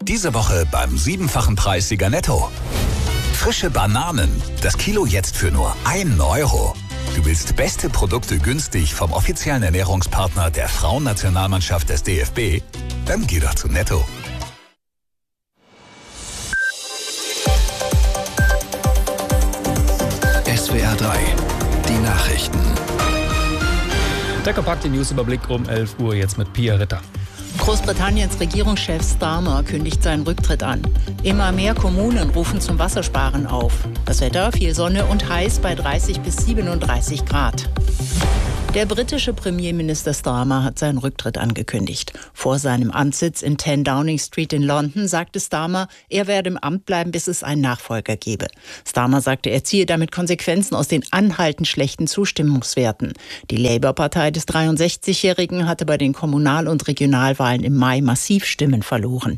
Diese Woche beim 7-fachen Preissieger Netto. Frische Bananen, das Kilo jetzt für nur 1 Euro. Du willst beste Produkte günstig vom offiziellen Ernährungspartner der Frauennationalmannschaft des DFB? Dann geh doch zu Netto. SWR 3, die Nachrichten. Der kompakte Newsüberblick um 11 Uhr jetzt mit Pia Ritter. Großbritanniens Regierungschef Starmer kündigt seinen Rücktritt an. Immer mehr Kommunen rufen zum Wassersparen auf. Das Wetter, viel Sonne und heiß bei 30 bis 37 Grad. Der britische Premierminister Starmer hat seinen Rücktritt angekündigt. Vor seinem Amtssitz in 10 Downing Street in London sagte Starmer, er werde im Amt bleiben, bis es einen Nachfolger gebe. Starmer sagte, er ziehe damit Konsequenzen aus den anhaltend schlechten Zustimmungswerten. Die Labour-Partei des 63-Jährigen hatte bei den Kommunal- und Regionalwahlen im Mai massiv Stimmen verloren.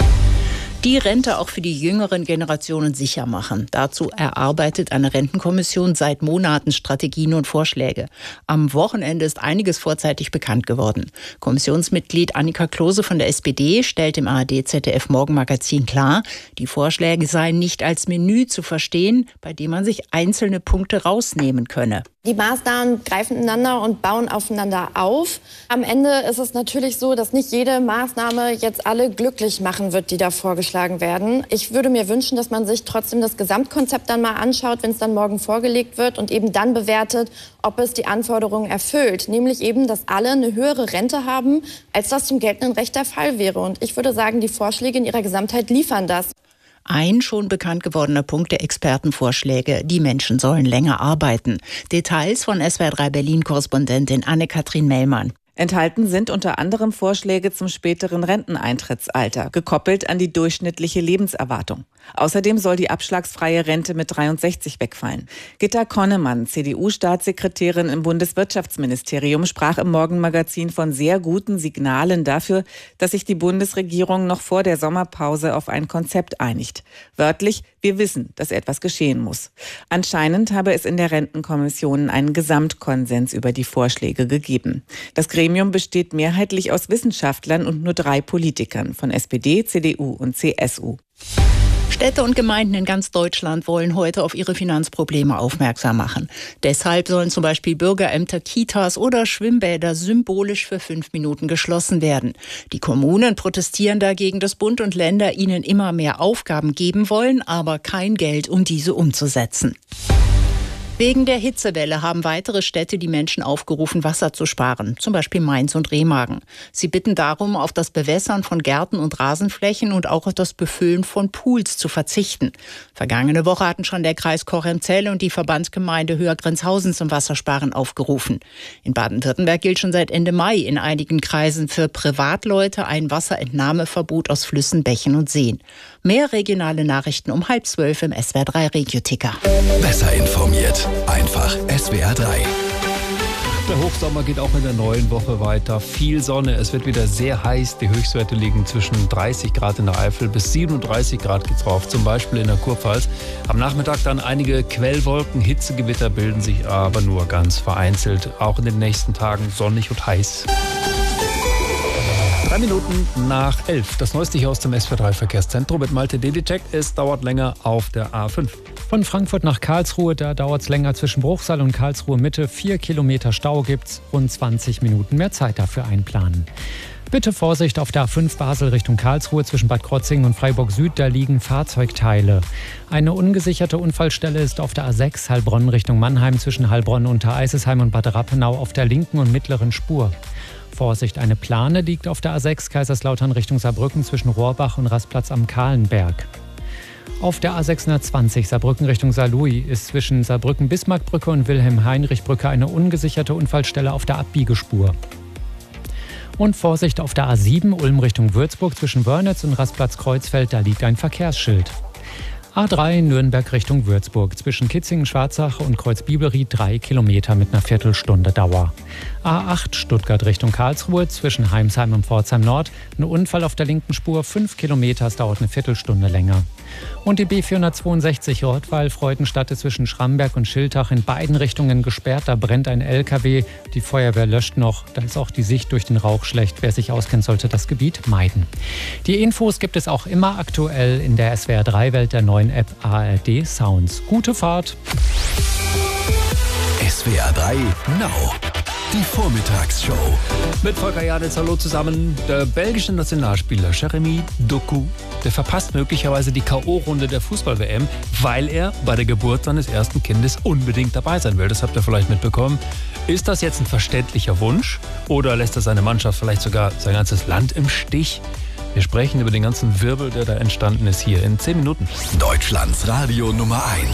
Die Rente auch für die jüngeren Generationen sicher machen. Dazu erarbeitet eine Rentenkommission seit Monaten Strategien und Vorschläge. Am Wochenende ist einiges vorzeitig bekannt geworden. Kommissionsmitglied Annika Klose von der SPD stellt im ARD-ZDF-Morgenmagazin klar, die Vorschläge seien nicht als Menü zu verstehen, bei dem man sich einzelne Punkte rausnehmen könne. Die Maßnahmen greifen ineinander und bauen aufeinander auf. Am Ende ist es natürlich so, dass nicht jede Maßnahme jetzt alle glücklich machen wird, die da vorgeschlagen werden. Ich würde mir wünschen, dass man sich trotzdem das Gesamtkonzept dann mal anschaut, wenn es dann morgen vorgelegt wird und eben dann bewertet, ob es die Anforderungen erfüllt. Nämlich eben, dass alle eine höhere Rente haben, als das zum geltenden Recht der Fall wäre. Und ich würde sagen, die Vorschläge in ihrer Gesamtheit liefern das. Ein schon bekannt gewordener Punkt der Expertenvorschläge, die Menschen sollen länger arbeiten. Details von SWR 3 Berlin-Korrespondentin Anne-Kathrin Mellmann. Enthalten sind unter anderem Vorschläge zum späteren Renteneintrittsalter, gekoppelt an die durchschnittliche Lebenserwartung. Außerdem soll die abschlagsfreie Rente mit 63 wegfallen. Gitta Konnemann, CDU-Staatssekretärin im Bundeswirtschaftsministerium, sprach im Morgenmagazin von sehr guten Signalen dafür, dass sich die Bundesregierung noch vor der Sommerpause auf ein Konzept einigt. Wörtlich, wir wissen, dass etwas geschehen muss. Anscheinend habe es in der Rentenkommission einen Gesamtkonsens über die Vorschläge gegeben. Das Gremium besteht mehrheitlich aus Wissenschaftlern und nur 3 Politikern von SPD, CDU und CSU. Städte und Gemeinden in ganz Deutschland wollen heute auf ihre Finanzprobleme aufmerksam machen. Deshalb sollen zum Beispiel Bürgerämter, Kitas oder Schwimmbäder symbolisch für 5 Minuten geschlossen werden. Die Kommunen protestieren dagegen, dass Bund und Länder ihnen immer mehr Aufgaben geben wollen, aber kein Geld, um diese umzusetzen. Wegen der Hitzewelle haben weitere Städte die Menschen aufgerufen, Wasser zu sparen, zum Beispiel Mainz und Remagen. Sie bitten darum, auf das Bewässern von Gärten und Rasenflächen und auch auf das Befüllen von Pools zu verzichten. Vergangene Woche hatten schon der Kreis Cochem-Zell und die Verbandsgemeinde Höher-Grenzhausen zum Wassersparen aufgerufen. In Baden-Württemberg gilt schon seit Ende Mai in einigen Kreisen für Privatleute ein Wasserentnahmeverbot aus Flüssen, Bächen und Seen. Mehr regionale Nachrichten um 11:30 im SWR 3 Regio-Ticker. Besser informiert. Einfach SWR 3. Der Hochsommer geht auch in der neuen Woche weiter. Viel Sonne, es wird wieder sehr heiß. Die Höchstwerte liegen zwischen 30 Grad in der Eifel bis 37 Grad geht's rauf, zum Beispiel in der Kurpfalz. Am Nachmittag dann einige Quellwolken, Hitzegewitter bilden sich aber nur ganz vereinzelt. Auch in den nächsten Tagen sonnig und heiß. 3 Minuten nach 11. Das Neueste hier aus dem SWR 3 Verkehrszentrum mit Malte Delicek. Es dauert länger auf der A5. Von Frankfurt nach Karlsruhe, da dauert es länger zwischen Bruchsal und Karlsruhe Mitte. 4 Kilometer Stau gibt's, rund 20 Minuten mehr Zeit dafür einplanen. Bitte Vorsicht auf der A5 Basel Richtung Karlsruhe zwischen Bad Krotzingen und Freiburg Süd, da liegen Fahrzeugteile. Eine ungesicherte Unfallstelle ist auf der A6 Heilbronn Richtung Mannheim zwischen Heilbronn unter Eisesheim und Bad Rappenau auf der linken und mittleren Spur. Vorsicht, eine Plane liegt auf der A6 Kaiserslautern Richtung Saarbrücken zwischen Rohrbach und Rastplatz am Kahlenberg. Auf der A620 Saarbrücken Richtung Saarlouis ist zwischen Saarbrücken-Bismarckbrücke und Wilhelm-Heinrich-Brücke eine ungesicherte Unfallstelle auf der Abbiegespur. Und Vorsicht auf der A7 Ulm Richtung Würzburg zwischen Wörnitz und Rastplatz Kreuzfeld, da liegt ein Verkehrsschild. A3 Nürnberg Richtung Würzburg zwischen Kitzingen-Schwarzach und Kreuzbibelried 3 Kilometer mit einer Viertelstunde Dauer. A8 Stuttgart Richtung Karlsruhe zwischen Heimsheim und Pforzheim Nord. Ein Unfall auf der linken Spur, 5 Kilometer, es dauert eine Viertelstunde länger. Und die B462 Rottweil-Freudenstadt ist zwischen Schramberg und Schiltach in beiden Richtungen gesperrt. Da brennt ein LKW, die Feuerwehr löscht noch. Da ist auch die Sicht durch den Rauch schlecht. Wer sich auskennt, sollte das Gebiet meiden. Die Infos gibt es auch immer aktuell in der SWR3-Welt der neuen App ARD Sounds. Gute Fahrt! SWR3 Now. Die Vormittagsshow. Mit Volker Jaditz, hallo zusammen. Der belgische Nationalspieler Jeremy Doku, der verpasst möglicherweise die K.O.-Runde der Fußball-WM, weil er bei der Geburt seines ersten Kindes unbedingt dabei sein will. Das habt ihr vielleicht mitbekommen. Ist das jetzt ein verständlicher Wunsch oder lässt er seine Mannschaft, vielleicht sogar sein ganzes Land im Stich? Wir sprechen über den ganzen Wirbel, der da entstanden ist, hier in 10 Minuten. Deutschlands Radio Nummer 1.